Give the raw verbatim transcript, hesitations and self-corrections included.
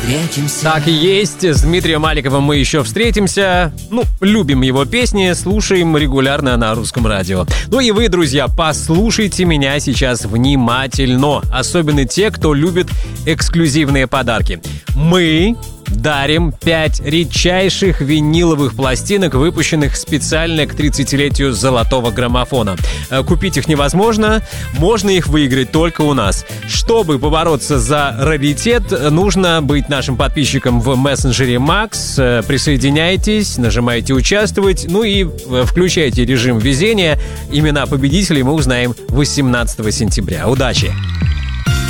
встретимся. Так и есть, с Дмитрием Маликовым мы еще встретимся. Ну, любим его песни, слушаем регулярно на Русском радио. Ну и вы, друзья, послушайте меня сейчас внимательно. Особенно те, кто любит эксклюзивные подарки. Мы дарим пять редчайших виниловых пластинок, выпущенных специально к тридцатилетию золотого граммофона. Купить их невозможно, можно их выиграть только у нас. Чтобы побороться за раритет, нужно быть нашим подписчиком в мессенджере Макс. Присоединяйтесь, нажимайте «Участвовать», ну и включайте режим везения. Имена победителей мы узнаем восемнадцатого сентября. Удачи!